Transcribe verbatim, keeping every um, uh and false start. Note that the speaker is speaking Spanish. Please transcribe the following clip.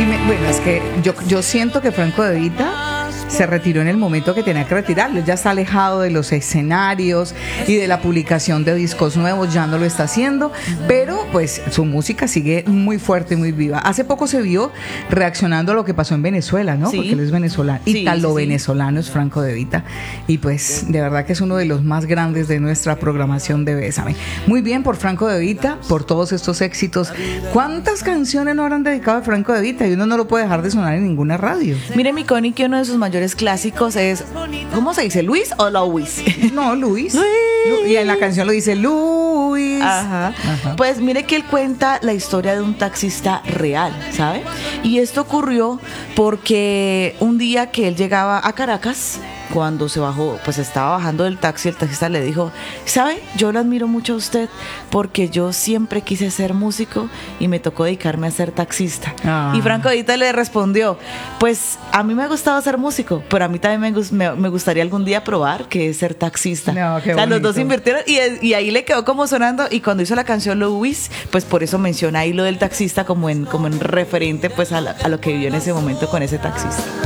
me- bueno, es que yo, yo siento que Franco De Vita se retiró en el momento que tenía que retirarlo. Ya está alejado de los escenarios y de la publicación de discos nuevos, ya no lo está haciendo, pero pues su música sigue muy fuerte y muy viva. Hace poco se vio reaccionando a lo que pasó en Venezuela, ¿no? Sí. Porque él es venezolano, Sí, italo-venezolano es Franco De Vita, y pues de verdad que es uno de los más grandes de nuestra programación de Bésame. Muy bien por Franco De Vita, por todos estos éxitos. ¿Cuántas canciones no habrán dedicado a Franco De Vita? Y uno no lo puede dejar de sonar en ninguna radio. Mire, mi Connie, que uno de sus mayores clásicos es, ¿cómo se dice? ¿Luis o Louis? No, Luis. Luis. Lu- Y en la canción lo dice Luis. Ajá. Ajá. Pues mire que él cuenta la historia de un taxista real, ¿sabe? Y esto ocurrió porque un día que él llegaba a Caracas, cuando se bajó, pues estaba bajando del taxi, el taxista le dijo, ¿sabe? Yo lo admiro mucho a usted porque yo siempre quise ser músico y me tocó dedicarme a ser taxista. Ah. Y Franco De Vita le respondió, pues a mí me ha gustado ser músico, pero a mí también me, gus- me, me gustaría algún día probar que es ser taxista. No, qué o sea, los dos bonito. invirtieron y, y ahí le quedó como sonando, y cuando hizo la canción Louis, pues por eso menciona ahí lo del taxista como en, como en referente pues a, la- a lo que vivió en ese momento con ese taxista.